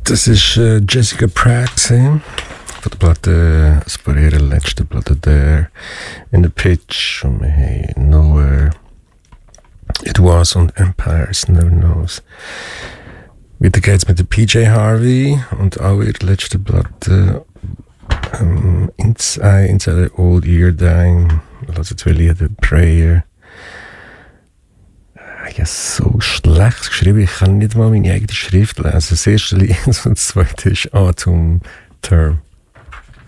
Das ist Jessica Pratt von der Platte, von ihrer letzten Platte «There in the Pitch». Und wir haben «Nowhere», «It Was» und «Empires Never Knows». Weiter geht's mit der PJ Harvey und auch ihre letzte Platte «Inside the Old Year Dying». Also zwei Lieder, «Prayer». Ich habe so schlecht geschrieben, ich kann nicht mal meine eigene Schrift lesen. Das erste Lied und das zweite ist «Autumn Term».